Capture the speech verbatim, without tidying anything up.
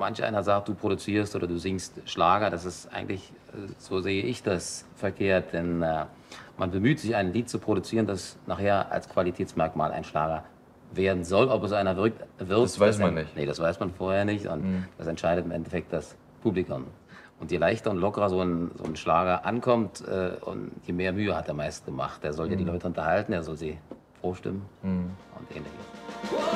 manch einer sagt, du produzierst oder du singst Schlager, das ist eigentlich, äh, so sehe ich das, verkehrt, denn äh, man bemüht sich, ein Lied zu produzieren, das nachher als Qualitätsmerkmal ein Schlager werden soll. Ob es einer wird, wird das weiß man das, nicht. Nee, das weiß man vorher nicht und mhm. das entscheidet im Endeffekt das Publikum. Und je leichter und lockerer so ein, so ein Schlager ankommt, äh, und je mehr Mühe hat er meist gemacht. Er soll ja mhm. die Leute unterhalten, er soll sie froh stimmen mhm. und ähnliches.